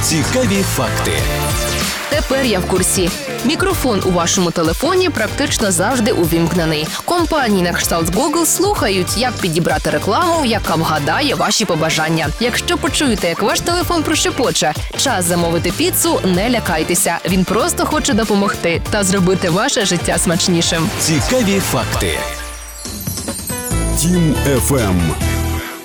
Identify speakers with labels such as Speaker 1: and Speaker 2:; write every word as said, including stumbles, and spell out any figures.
Speaker 1: Цікаві факти.
Speaker 2: Тепер я в курсі. Мікрофон у вашому телефоні практично завжди увімкнений. Компанії на кшталт Google слухають, як підібрати рекламу, яка вгадає ваші побажання. Якщо почуєте, як ваш телефон прошепоче, час замовити піцу, не лякайтеся. Він просто хоче допомогти та зробити ваше життя смачнішим.
Speaker 1: Цікаві факти.
Speaker 3: Тім еф ем.